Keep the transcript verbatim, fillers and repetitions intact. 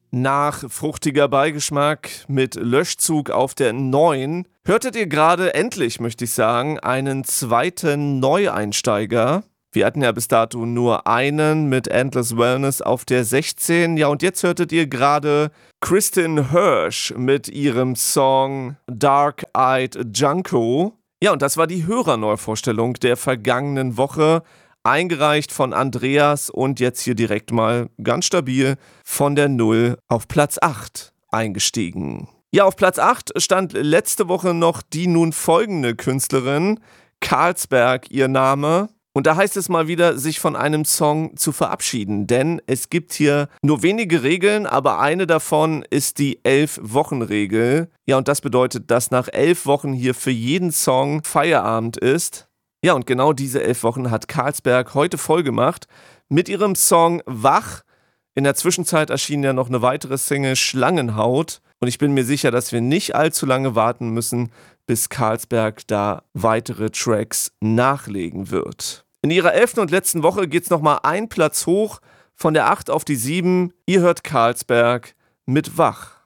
Nach fruchtiger Beigeschmack mit Löschzug auf der neun hörtet ihr gerade endlich, möchte ich sagen, einen zweiten Neueinsteiger. Wir hatten ja bis dato nur einen mit Endless Wellness auf der sechzehn. Ja, und jetzt hörtet ihr gerade Kristin Hersh mit ihrem Song Dark Eyed Junko. Ja, und das war die Hörerneuvorstellung der vergangenen Woche. Eingereicht von Andreas und jetzt hier direkt mal ganz stabil von der null auf Platz acht eingestiegen. Ja, auf Platz acht stand letzte Woche noch die nun folgende Künstlerin, Carlsberg ihr Name. Und da heißt es mal wieder, sich von einem Song zu verabschieden, denn es gibt hier nur wenige Regeln, aber eine davon ist die Elf-Wochen-Regel. Ja, und das bedeutet, dass nach elf Wochen hier für jeden Song Feierabend ist. Ja, und genau diese elf Wochen hat Carlsberg heute voll gemacht mit ihrem Song Wach. In der Zwischenzeit erschien ja noch eine weitere Single, Schlangenhaut. Und ich bin mir sicher, dass wir nicht allzu lange warten müssen, bis Carlsberg da weitere Tracks nachlegen wird. In ihrer elften und letzten Woche geht's nochmal einen Platz hoch, von der acht auf die sieben. Ihr hört Carlsberg mit Wach.